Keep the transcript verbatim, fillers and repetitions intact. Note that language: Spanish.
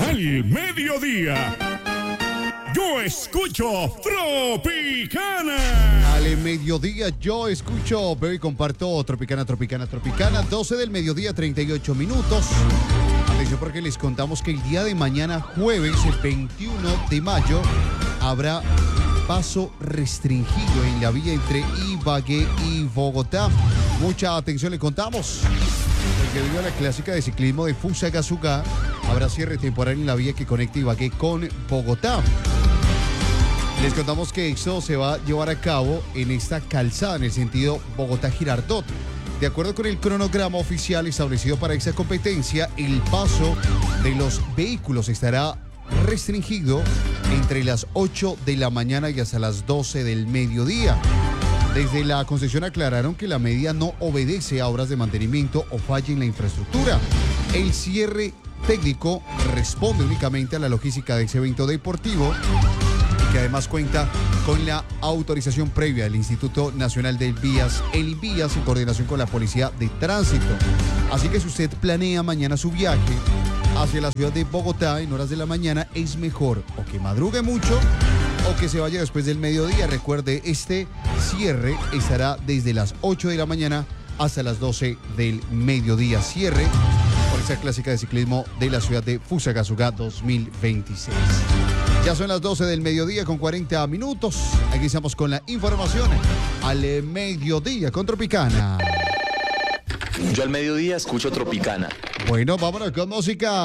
Al mediodía, yo escucho Tropicana. Al mediodía yo escucho, veo y comparto Tropicana, Tropicana, Tropicana. doce del mediodía, treinta y ocho minutos. Atención porque les contamos que el día de mañana, jueves, el veintiuno de mayo, habrá paso restringido en la vía entre Ibagué y Bogotá. Mucha atención, le contamos. Porque debido a la clásica de ciclismo de Fusagasugá, habrá cierre temporal en la vía que conecta Ibagué con Bogotá. Les contamos que esto se va a llevar a cabo en esta calzada, en el sentido Bogotá-Girardot. De acuerdo con el cronograma oficial establecido para esta competencia, el paso de los vehículos estará restringido entre las ocho de la mañana y hasta las doce del mediodía. Desde la concesión aclararon que la medida no obedece a obras de mantenimiento o falla en la infraestructura. El cierre técnico responde únicamente a la logística de ese evento deportivo, que además cuenta con la autorización previa del Instituto Nacional del Vías, el INVÍAS, en coordinación con la Policía de Tránsito. Así que si usted planea mañana su viaje hacia la ciudad de Bogotá en horas de la mañana, es mejor o que madrugue mucho o que se vaya después del mediodía. Recuerde, este cierre estará desde las ocho de la mañana hasta las doce del mediodía. Cierre por esa clásica de ciclismo de la ciudad de Fusagasugá dos mil veintiséis. Ya son las doce del mediodía con cuarenta minutos. Aquí estamos con la información al mediodía con Tropicana. Yo al mediodía escucho Tropicana. Bueno, vámonos con música.